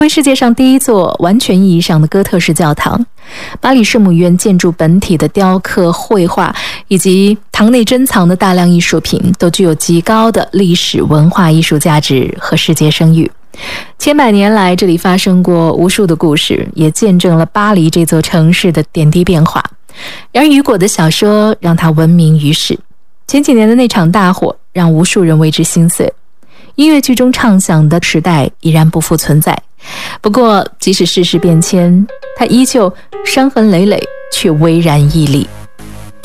为世界上第一座完全意义上的哥特式教堂，巴黎圣母院建筑本体的雕刻、绘画以及堂内珍藏的大量艺术品，都具有极高的历史文化艺术价值和世界声誉。千百年来，这里发生过无数的故事，也见证了巴黎这座城市的点滴变化。然而雨果的小说让它闻名于世。前几年的那场大火让无数人为之心碎，音乐剧中唱响的时代依然不复存在。不过即使世事变迁，它依旧伤痕累累，却巍然屹立。